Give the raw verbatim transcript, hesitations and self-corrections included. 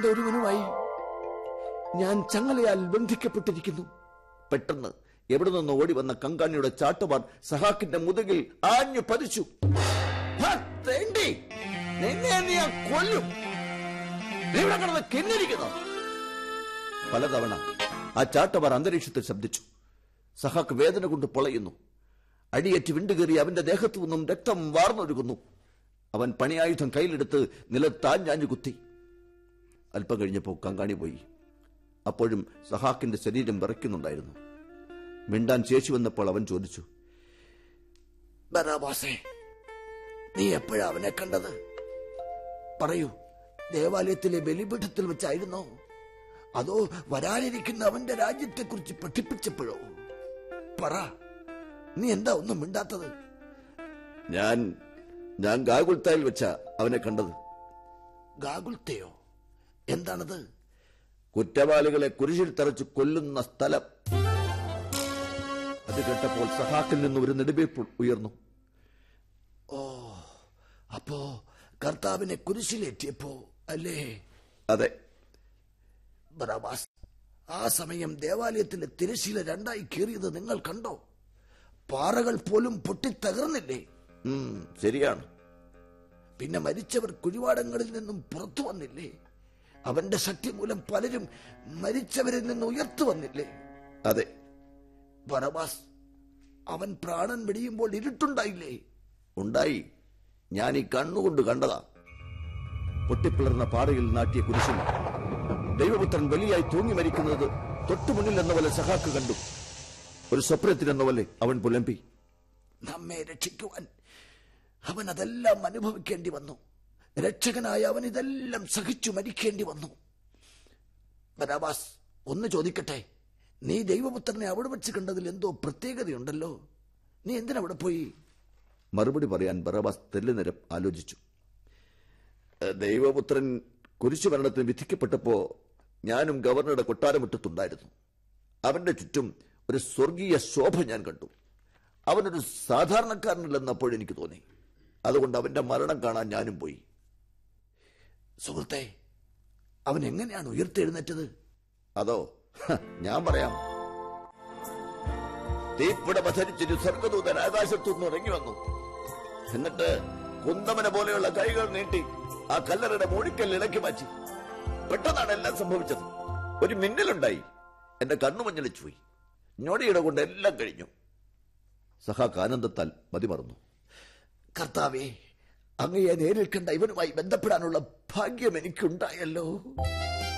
ഒരുവനുമായി ഞാൻ ചങ്ങലയാൽ ബന്ധിക്കപ്പെട്ടിരിക്കുന്നു. പെട്ടെന്ന് എവിടെ നിന്ന് ഓടി വന്ന കങ്കാണിയുടെ ചാട്ടവാർ സഹാക്കിന്റെ മുതുകിൽ ആഞ്ഞു പതിച്ചു. കൊല്ലും ഇവിടെ കിടന്ന് കിന്നിരിക്കുന്നു. പലതവണ ആ ചാട്ടവാർ അന്തരീക്ഷത്തിൽ ശബ്ദിച്ചു. സഹാക്ക് വേദന കൊണ്ട് പൊളയുന്നു. അടിയേറ്റ് വിണ്ടുകയറി അവന്റെ ദേഹത്തു നിന്നും രക്തം വാർന്നൊഴുകുന്നു. അവൻ പണിയായുധം കയ്യിലെടുത്ത് നിലത്താഞ്ഞാഞ്ഞു കുത്തി. അല്പം കഴിഞ്ഞപ്പോൾ കങ്കാണി പോയി. അപ്പോഴും സഹാക്കിന്റെ ശരീരം വിറയ്ക്കുന്നുണ്ടായിരുന്നു. മിണ്ടാൻ ശേഷി വന്നപ്പോൾ അവൻ ചോദിച്ചു, ബറാബാസേ, നീ എപ്പോഴാ അവനെ കണ്ടത്? പറയൂ, ദേവാലയത്തിലെ ബലിപീഠത്തിൽ വെച്ചായിരുന്നോ, അതോ വരാനിരിക്കുന്ന അവന്റെ രാജ്യത്തെക്കുറിച്ച് പഠിപ്പിച്ചപ്പോഴോ? പറ, നീ എന്താ ഒന്നും മിണ്ടാത്തത്? ഞാൻ ഞാൻ ഗാഗുൽത്തായിൽ വെച്ച അവനെ കണ്ടത്. ഗാഗുൽത്തയോ? എന്താണത്? കുറ്റവാളികളെ കുരിശിൽ തറച്ച് കൊല്ലുന്ന സ്ഥലം. അത് കേട്ടപ്പോൾ സഹാക്കിൽ നിന്ന് ഒരു നെടുവീർപ്പ് ഉയർന്നു. ഓ, അപ്പോ കർത്താവിനെ കുരിശിലേറ്റിയപ്പോ അല്ലേ? അതെ. ബറാബാസ്, ആ സമയം ദേവാലയത്തിലെ തിരശ്ശീല രണ്ടായി കീറിയത് നിങ്ങൾ കണ്ടോ? പാറകൾ പോലും പൊട്ടിത്തകർന്നില്ലേ? ശരിയാണ്. പിന്നെ മരിച്ചവർ കുഴിവാടങ്ങളിൽ നിന്നും പുറത്തു വന്നില്ലേ? അവന്റെ ശക്തി മൂലം പലരും മരിച്ചവരിൽ നിന്ന് ഉയർത്തു വന്നില്ലേ? അതെ. ബറാബാസ്, അവൻ പ്രാണൻ വെടിയുമ്പോൾ ഇരുട്ടുണ്ടായില്ലേ? ഉണ്ടായി. ഞാൻ ഈ കണ്ണുകൊണ്ട് കണ്ടതാ. പൊട്ടിപ്പിളർന്ന പാറയിൽ നാട്ടിയ കുരിശിൽ ദൈവപുത്രൻ ബലിയായി തൂങ്ങി മരിക്കുന്നത് തൊട്ടുമുന്നിൽ എന്ന പോലെ സഹാക്ക് കണ്ടു. ഒരു സ്വപ്നത്തിനെന്ന പോലെ അവൻ പുലമ്പി. നമ്മെ രക്ഷിക്കുവാൻ അവൻ അതെല്ലാം അനുഭവിക്കേണ്ടി വന്നു. രക്ഷകനായ അവൻ ഇതെല്ലാം സഹിച്ചു മരിക്കേണ്ടി വന്നു. ബറാബാസ്, ഒന്ന് ചോദിക്കട്ടെ, നീ ദൈവപുത്രനെ അവിടെ വെച്ച് കണ്ടതിൽ എന്തോ പ്രത്യേകതയുണ്ടല്ലോ. നീ എന്തിനവിടെ പോയി? മറുപടി പറയാൻ ബറാബാസ് തെല്ലുനേരം ആലോചിച്ചു. ദൈവപുത്രൻ കുരിശുമരണത്തിന് വിധിക്കപ്പെട്ടപ്പോ ഞാനും ഗവർണറുടെ കൊട്ടാരമുറ്റത്തുണ്ടായിരുന്നു. അവന്റെ ചുറ്റും ഒരു സ്വർഗീയ ശോഭ ഞാൻ കണ്ടു. അവനൊരു സാധാരണക്കാരനല്ലെന്നപ്പോഴെനിക്ക് തോന്നി. അതുകൊണ്ട് അവന്റെ മരണം കാണാൻ ഞാനും പോയി. സുഹൃത്തെ, അവൻ എങ്ങനെയാണ് ഉയർത്തെഴുന്നേറ്റത്? അതോ, ഞാൻ പറയാം. തീപ്പിട ധരിച്ചൊരു സ്വർഗദൂതൻ ആകാശത്തുനിന്ന് ഇറങ്ങി വന്നു. എന്നിട്ട് കുന്തമന പോലെയുള്ള കൈകൾ നീട്ടി ആ കല്ലറയുടെ മൂടിക്കല്ല് ഇളക്കി മാറ്റി. പെട്ടെന്നാണ് എല്ലാം സംഭവിച്ചത്. ഒരു മിന്നലുണ്ടായി. എന്റെ കണ്ണു മഞ്ഞളിച്ചു പോയി. ഞൊടിയിടെ കൊണ്ട് എല്ലാം കഴിഞ്ഞു. സഹാക്ക് ആനന്ദത്താൽ മതിമറന്നു. കർത്താവേ, അങ്ങയെ നേരിൽ കണ്ട ഇവനുമായി ബന്ധപ്പെടാനുള്ള ഭാഗ്യം എനിക്കുണ്ടായല്ലോ.